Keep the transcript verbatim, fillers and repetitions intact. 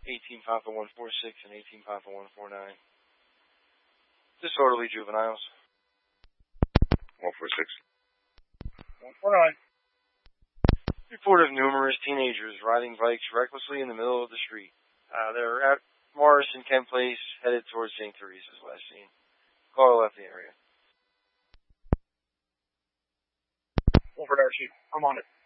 eighteen Papa one four six and eighteen Papa one four nine. Disorderly juveniles. one four six. one four nine. Report of numerous teenagers riding bikes recklessly in the middle of the street. Uh, they're at Morris and Kent Place, headed towards Saint Teresa's, last seen. Caller left the area. Wolford Archie, I'm on it.